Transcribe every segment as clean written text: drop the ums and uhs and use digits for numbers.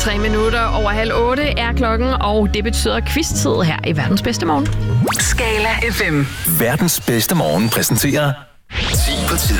3 minutter over 7:30 er klokken, og det betyder quiz-tid her i Verdens Bedste Morgen. Skala FM. Verdens bedste morgen præsenterer 10 på tid.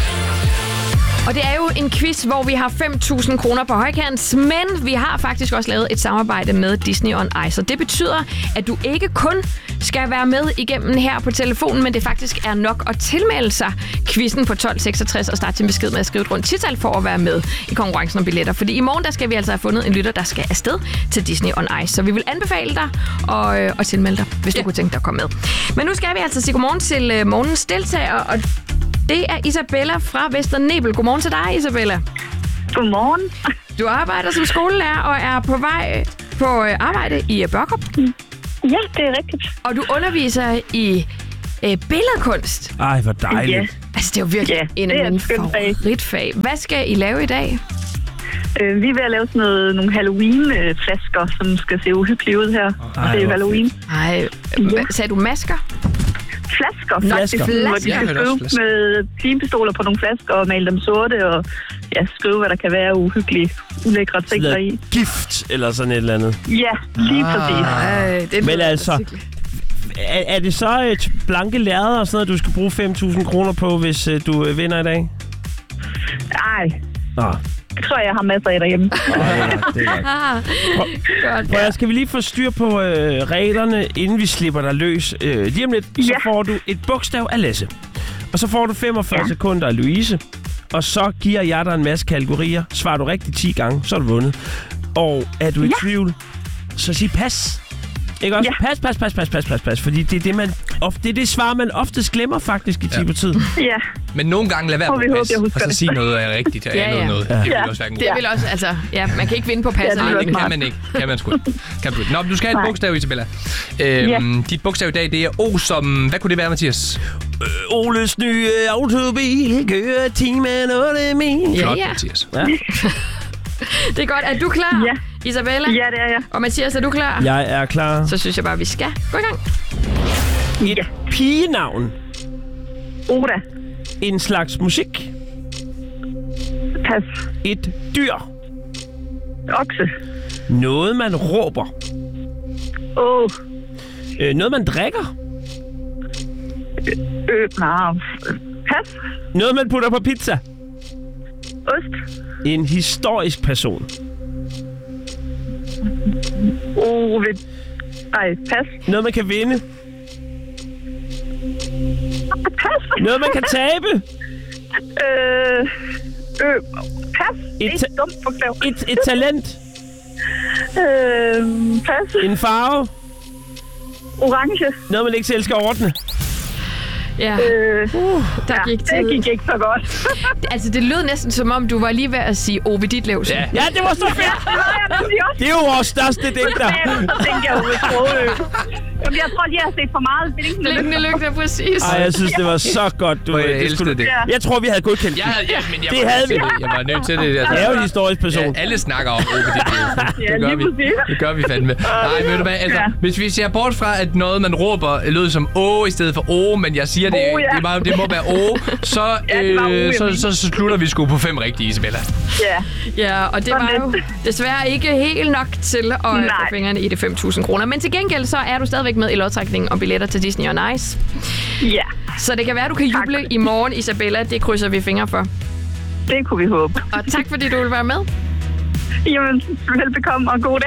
Og det er jo en quiz, hvor vi har 5.000 kroner på højkant, men vi har faktisk også lavet et samarbejde med Disney on Ice. Og det betyder, at du ikke kun skal være med igennem her på telefonen, men det faktisk er nok at tilmelde sig quizzen på 1266 og starte sin besked med at skrive et rundt tital for at være med i konkurrencen om billetter. Fordi i morgen, der skal vi altså have fundet en lytter, der skal afsted til Disney on Ice. Så vi vil anbefale dig at tilmelde dig, hvis du kunne tænke dig at komme med. Men nu skal vi altså sige godmorgen til morgens deltager, og det er Isabella fra Vester Nebel. Godmorgen til dig, Isabella. Godmorgen. Du arbejder som skolelærer og er på vej på arbejde i Børkop. Ja, det er rigtigt. Og du underviser i billedkunst. Ej, hvor dejligt. Ja. Altså, det er jo virkelig en af mine favoritfag. Hvad skal I lave i dag? Vi er ved at lave sådan nogle Halloween-flasker, som skal se uhyggelige ud her. Ej, det er jo Halloween. Ej, sagde du masker? Flasker, faktisk. flasker. Hvor de skal skrive med pinpistoler på nogle flasker og male dem sorte og skrive, hvad der kan være uhyggelige, ulækre ting der i. Gift eller sådan et eller andet. Ja, lige præcis. Men altså, er det så et blanke lærred og sådan noget, du skal bruge 5.000 kroner på, hvis du vinder i dag? Nej. Jeg tror, jeg har masser af derhjemme. Det er godt. Prøv, skal vi lige få styr på reglerne, inden vi slipper dig løs? Lige om lidt, så får du et bogstav af Lasse. Og så får du 45 sekunder af Louise. Og så giver jeg dig en masse kategorier. Svarer du rigtigt 10 gange, så er du vundet. Og er du i tvivl, så sig pas. Ikke også? Pas. Fordi det er det svar, man oftest glemmer faktisk i 10 på tid. Ja. Men nogle gange lad være på pas, og så sige noget er rigtigt, og andet noget. Det vil også være en god. Det vil også, altså, man kan ikke vinde på pas. Nej, det kan man ikke. Kan man sgu ikke. Nå, du skal have et bogstav, Isabella. Dit bogstav i dag, det er O som... Hvad kunne det være, Mathias? Oles nye autobil kører timen 8 mil. Flot, Mathias. Ja. Det er godt. Er du klar, Ja. Isabella? Ja, det er jeg. Og Mathias, er du klar? Jeg er klar. Så synes jeg bare, vi skal gå i gang. Et pigenavn. Oda. En slags musik. Pas. Et dyr. Okse. Noget, man råber. Noget, man drikker. Pas. Noget, man putter på pizza. Ost. En historisk person. Pas. Noget, man kan vinde. Pas. Noget, man kan tabe. Pas. Det er et dumt bogstav. Et talent. Pas. En farve. Orange. Noget, man ikke selv skal ordne. Ja, der gik tid. Det gik ikke så godt. Altså, det lød næsten som om, du var lige ved at sige Ove Ditlevsen. Ja, det var så fedt. Det er jo vores største digter. Så tænkte jeg over Sprogø. Jeg tror lige, jeg har set for meget Blinkende lygter, præcis. Ej, jeg synes, det var så godt. Jeg elskede det. Jeg tror, vi havde godkendt det. Jeg var nødt til det. Det er jo en historisk person. Ja, alle snakker om Ove Ditlevsen. Det gør vi fandme. Nej, ved du hvad? Altså, hvis vi ser bort fra, at noget, man råber, lød som i stedet for men jeg siger, det må være så slutter vi sgu på 5 rigtige, Isabella. Ja, og det var jo desværre ikke helt nok til at få fingrene i de 5.000 kroner. Men til gengæld så er du stadigvæk med i lodtrækningen om billetter til Disney on Ice. Ja. Så det kan være, du kan juble i morgen, Isabella. Det krydser vi fingre for. Det kunne vi håbe. Og tak fordi du vil være med. Jamen, velbekomme og god dag.